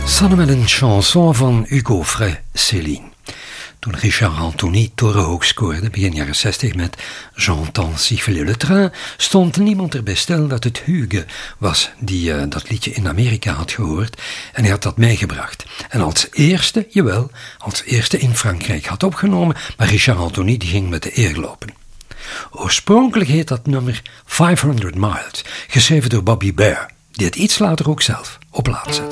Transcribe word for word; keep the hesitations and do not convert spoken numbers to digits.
Samen met een chanson van Hugo Frey, Céline. Toen Richard Anthony torenhoog scoorde, begin jaren zestig met J'entends siffler le train, stond niemand erbij stil dat het Hugues was die uh, dat liedje in Amerika had gehoord en hij had dat meegebracht. En als eerste, jawel, als eerste in Frankrijk had opgenomen, maar Richard Anthony die ging met de eer lopen. Oorspronkelijk heet dat nummer vijfhonderd miles, geschreven door Bobby Bare, die het iets later ook zelf op plaat zette.